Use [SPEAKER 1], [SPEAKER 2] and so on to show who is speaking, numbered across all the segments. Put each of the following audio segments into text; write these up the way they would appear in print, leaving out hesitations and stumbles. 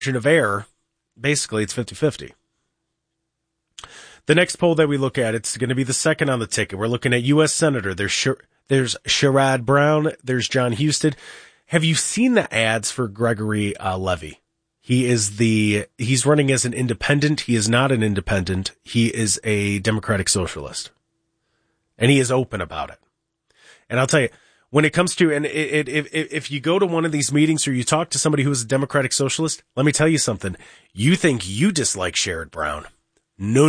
[SPEAKER 1] of error, basically it's 50-50. The next poll that we look at, it's going to be the second on the ticket. We're looking at U.S. Senator. There's Sherrod Brown. There's John Husted. Have you seen the ads for Gregory Levy? He's running as an independent. He is not an independent. He is a Democratic Socialist. And he is open about it. And I'll tell you, when it comes to, and if you go to one of these meetings or you talk to somebody who is a Democratic Socialist, let me tell you something. You think you dislike Sherrod Brown. No.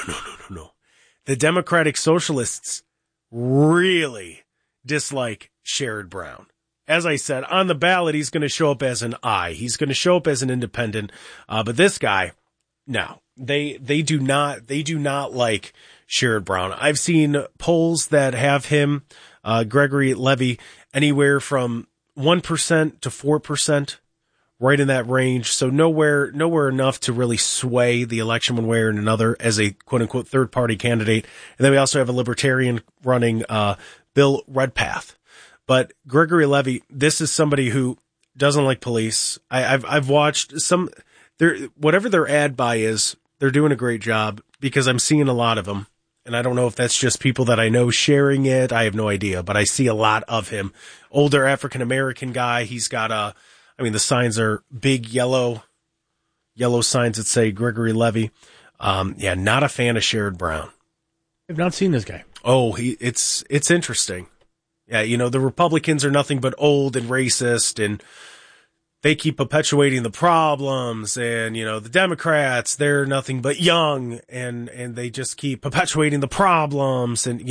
[SPEAKER 1] The Democratic Socialists really dislike Sherrod Brown. As I said, on the ballot, he's going to show up as an I. He's going to show up as an independent. But this guy, no, they do not like Sherrod Brown. I've seen polls that have him, Gregory Levy, anywhere from 1% to 4%. Right in that range, so nowhere enough to really sway the election one way or another as a quote-unquote third-party candidate. And then we also have a libertarian running, Bill Redpath. But Gregory Levy, this is somebody who doesn't like police. I've watched whatever their ad buy is, they're doing a great job because I'm seeing a lot of them. And I don't know if that's just people that I know sharing it. I have no idea, but I see a lot of him. Older African-American guy. He's got the signs are big yellow signs that say Gregory Levy. Not a fan of Sherrod Brown.
[SPEAKER 2] I've not seen this guy.
[SPEAKER 1] Oh, it's interesting. Yeah, the Republicans are nothing but old and racist, and they keep perpetuating the problems. And, the Democrats, they're nothing but young, and they just keep perpetuating the problems. And,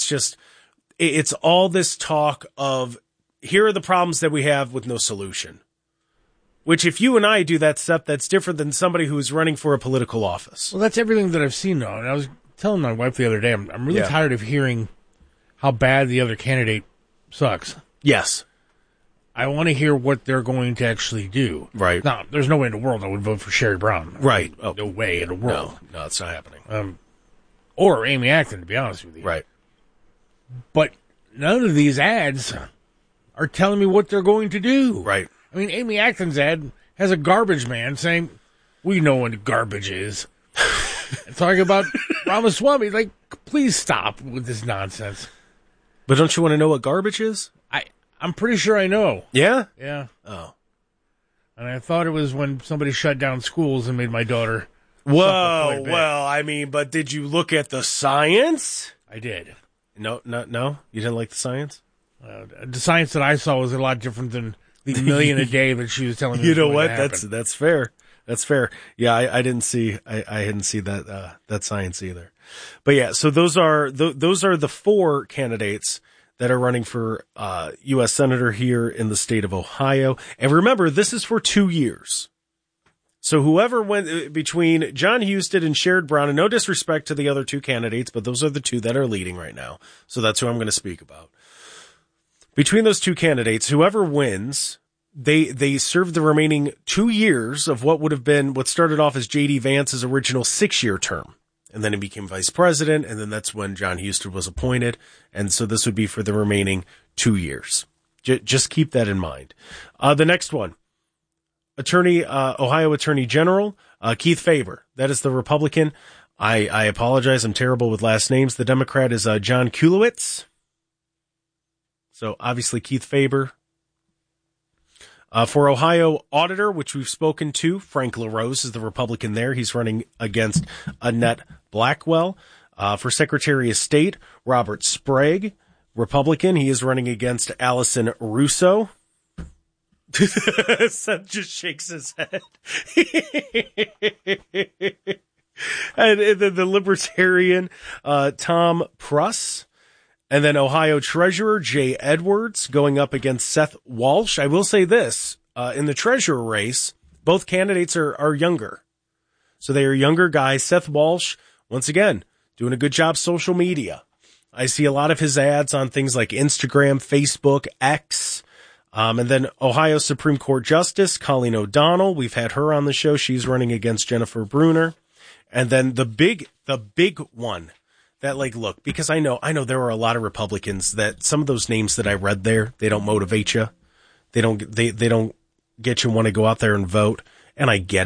[SPEAKER 1] it's all this talk of, here are the problems that we have with no solution. Which, if you and I do that stuff, that's different than somebody who's running for a political office.
[SPEAKER 2] Well, that's everything that I've seen, though. And I was telling my wife the other day, I'm really tired of hearing how bad the other candidate sucks.
[SPEAKER 1] Yes.
[SPEAKER 2] I want to hear what they're going to actually do.
[SPEAKER 1] Right.
[SPEAKER 2] Now, there's no way in the world I would vote for Sherrod Brown.
[SPEAKER 1] Right.
[SPEAKER 2] No way in the world.
[SPEAKER 1] No, it's not happening.
[SPEAKER 2] Or Amy Acton, to be honest with you.
[SPEAKER 1] Right.
[SPEAKER 2] But none of these ads are telling me what they're going to do.
[SPEAKER 1] Right.
[SPEAKER 2] I mean, Amy Acton's ad has a garbage man saying, we know what garbage is. And talking about Ramaswamy. Like, please stop with this nonsense.
[SPEAKER 1] But don't you want to know what garbage is?
[SPEAKER 2] I'm pretty sure I know.
[SPEAKER 1] Yeah?
[SPEAKER 2] Yeah.
[SPEAKER 1] Oh.
[SPEAKER 2] And I thought it was when somebody shut down schools and made my daughter.
[SPEAKER 1] Whoa, but did you look at the science?
[SPEAKER 2] I did.
[SPEAKER 1] No? You didn't like the science?
[SPEAKER 2] The science that I saw was a lot different than the million a day that she was telling me.
[SPEAKER 1] You know what? That's fair. That's fair. Yeah, I didn't see. I didn't see that science either. But yeah, so those are the four candidates that are running for U.S. Senator here in the state of Ohio. And remember, this is for 2 years. So whoever went between John Husted and Sherrod Brown, and no disrespect to the other two candidates, but those are the two that are leading right now. So that's who I'm going to speak about. Between those two candidates, whoever wins, they serve the remaining 2 years of what started off as J.D. Vance's original 6-year term. And then he became vice president, and then that's when John Husted was appointed. And so this would be for the remaining 2 years. Just keep that in mind. The next one, Ohio Attorney General, Keith Faber. That is the Republican. I apologize. I'm terrible with last names. The Democrat is John Kulowitz. So obviously Keith Faber. For Ohio Auditor, which we've spoken to, Frank LaRose is the Republican there. He's running against Annette Blackwell. For Secretary of State, Robert Sprague, Republican. He is running against Allison Russo. Seth just shakes his head. And then the Libertarian, Tom Pruss. And then Ohio Treasurer Jay Edwards going up against Seth Walsh. I will say this, in the treasurer race, both candidates are younger. So they are younger guys. Seth Walsh, once again, doing a good job social media. I see a lot of his ads on things like Instagram, Facebook, X. And then Ohio Supreme Court Justice Colleen O'Donnell. We've had her on the show. She's running against Jennifer Bruner. And then the big one. That look, because I know there are a lot of Republicans that some of those names that I read there, they don't motivate you. They don't get you want to go out there and vote. And I get